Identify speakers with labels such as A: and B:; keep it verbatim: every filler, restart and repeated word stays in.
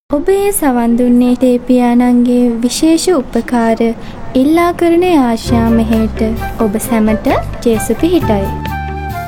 A: ඔබේ සවන් දුන්නේ තේපියාණන්ගේ විශේෂ උපකාර ඉල්ලා කරන ආශා මෙහෙට ඔබ සැමට ජේසු පිහිටයි.